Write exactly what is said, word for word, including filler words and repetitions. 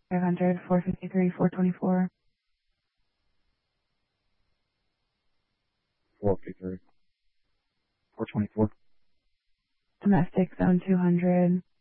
five hundred, four fifty-three, four twenty-four. four fifty-three. four twenty-four. Domestic zone two hundred.